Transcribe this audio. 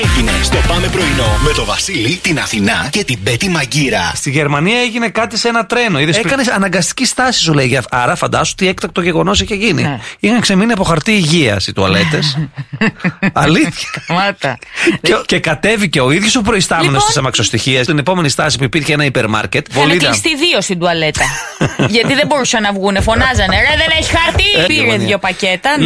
Έγινε στο Πάμε Πρωινό με το Βασίλη, την Αθηνά και την Πέτη Μαγκύρα. Στη Γερμανία έγινε κάτι σε ένα τρένο. Έκανε αναγκαστική στάση, σου λέει. Άρα φαντάσου τι έκτακτο γεγονός είχε γίνει. Ναι. Είχαν ξεμείνει από χαρτί υγείας οι τουαλέτες. Αλήθεια. Και κατέβηκε ο ίδιος ο προϊστάμενος της αμαξοστοιχείας. Στην επόμενη στάση που υπήρχε ένα υπερ μάρκετ. Είχαν κλειστεί δύο στην τουαλέτα. Γιατί δεν μπορούσαν να βγουνε. Φωνάζανε. Ρε, δεν έχει χαρτί. Πήρε δύο πακέτα.